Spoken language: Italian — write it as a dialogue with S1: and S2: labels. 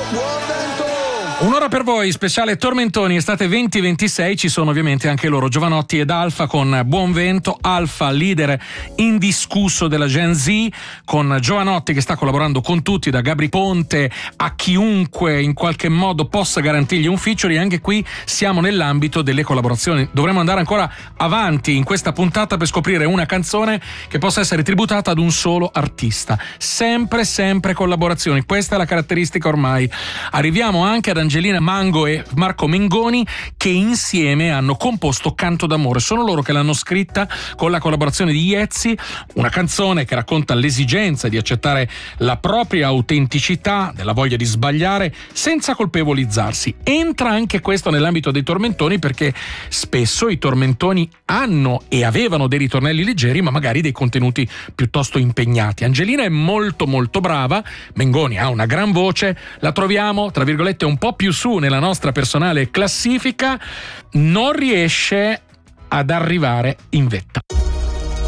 S1: buon vento!
S2: Un'ora per voi, speciale Tormentoni, estate 2026, ci sono ovviamente anche loro, Jovanotti ed Alfa con Buon Vento. Alfa, leader indiscusso della Gen Z, con Jovanotti che sta collaborando con tutti, da Gabri Ponte a chiunque in qualche modo possa garantirgli un featuring. Anche qui siamo nell'ambito delle collaborazioni. Dovremmo andare ancora avanti in questa puntata per scoprire una canzone che possa essere tributata ad un solo artista. Sempre collaborazioni, questa è la caratteristica ormai. Arriviamo anche ad Angelina Mango e Marco Mengoni, che insieme hanno composto Canto d'amore. Sono loro che l'hanno scritta con la collaborazione di Iezzi, una canzone che racconta l'esigenza di accettare la propria autenticità, della voglia di sbagliare senza colpevolizzarsi. Entra anche questo nell'ambito dei tormentoni, perché spesso i tormentoni hanno e avevano dei ritornelli leggeri, ma magari dei contenuti piuttosto impegnati. Angelina è molto brava, Mengoni ha una gran voce, la troviamo tra virgolette un po' più su nella nostra personale classifica, non riesce ad arrivare in vetta.